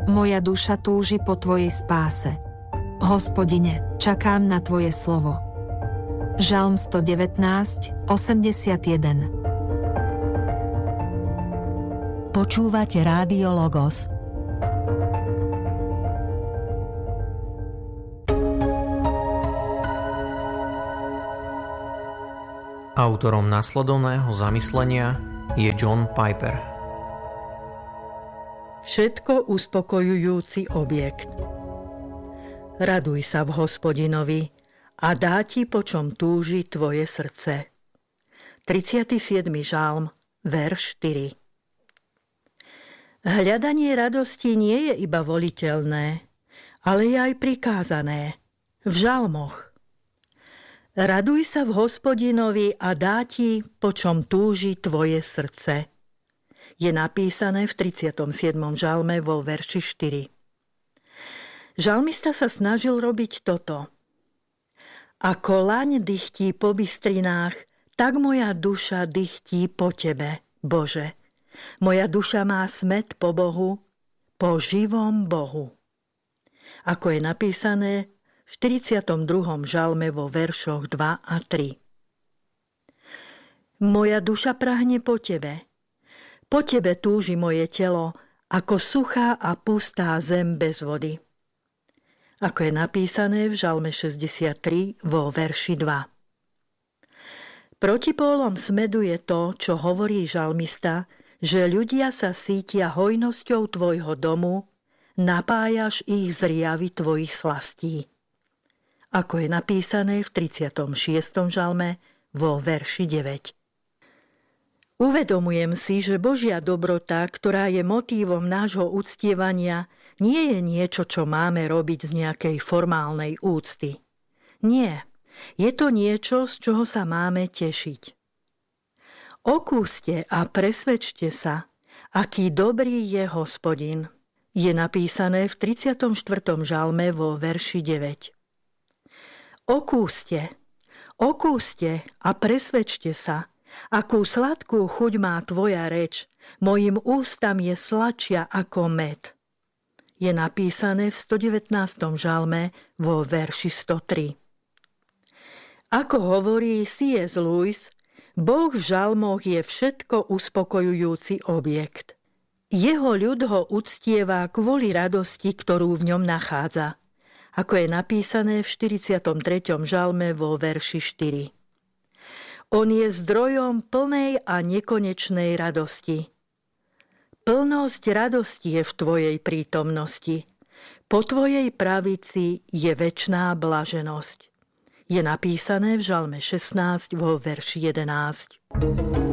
Moja duša túži po Tvojej spáse. Hospodine, čakám na Tvoje slovo. Žalm 119, 81. Počúvate Rádio Logos. Autorom nasledovného zamyslenia je John Piper. Všetko uspokojujúci objekt. Raduj sa v Hospodinovi a dá ti, po čom túži tvoje srdce. 37. žalm, verš 4. Hľadanie radosti nie je iba voliteľné, ale je aj prikázané v žalmoch. Raduj sa v Hospodinovi a dá ti, po čom túži tvoje srdce. Je napísané v 37. žalme vo verši 4. Žalmista sa snažil robiť toto. Ako laň dychtí po bystrinách, tak moja duša dychtí po Tebe, Bože. Moja duša má smäd po Bohu, po živom Bohu. Ako je napísané v 42. žalme vo veršoch 2 a 3. Moja duša prahne po Tebe. Po Tebe túži moje telo, ako suchá a pustá zem bez vody. Ako je napísané v žalme 63 vo verši 2. Protipólom smedu je to, čo hovorí žalmista, že ľudia sa sítia hojnosťou Tvojho domu, napájaš ich z riavy Tvojich slastí. Ako je napísané v 36. žalme vo verši 9. Uvedomujem si, že Božia dobrota, ktorá je motívom nášho uctievania, nie je niečo, čo máme robiť z nejakej formálnej úcty. Nie, je to niečo, z čoho sa máme tešiť. Okúste a presvedčte sa, aký dobrý je Hospodin. Je napísané v 34. žalme vo verši 9. Okúste a presvedčte sa, akú sladkú chuť má tvoja reč, mojim ústam je sladšia ako med. Je napísané v 119. žalme vo verši 103. Ako hovorí C.S. Lewis, Boh v žalmoch je všetko uspokojujúci objekt. Jeho ľud ho uctieva kvôli radosti, ktorú v ňom nachádza. Ako je napísané v 43. žalme vo verši 4. On je zdrojom plnej a nekonečnej radosti. Plnosť radosti je v Tvojej prítomnosti. Po Tvojej pravici je večná blaženosť. Je napísané v žalme 16 vo verši 11.